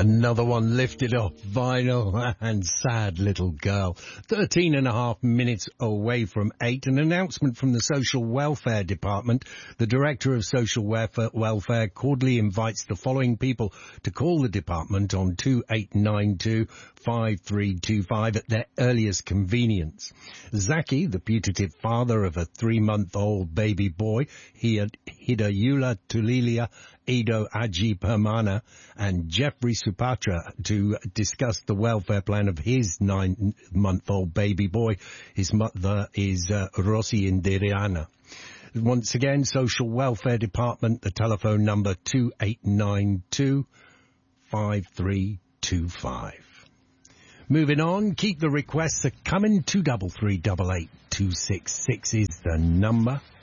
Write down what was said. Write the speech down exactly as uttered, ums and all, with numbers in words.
Another one lifted off vinyl and sad little girl. Thirteen and a half minutes away from eight. An announcement from the Social Welfare Department. The Director of Social Welfare cordially invites the following people to call the department on two eight nine two, five three two five at their earliest convenience. Zaki, the putative father of a three-month-old baby boy, Hidayula Tulilia Edo Aji Permana, and Jeffrey Supatra to discuss the welfare plan of his nine-month-old baby boy. His mother is uh, Rosi Indiriana. Once again, Social Welfare Department, the telephone number two eight nine two, five three two five. Moving on, keep the requests coming. Two double three double eight two six six is the number.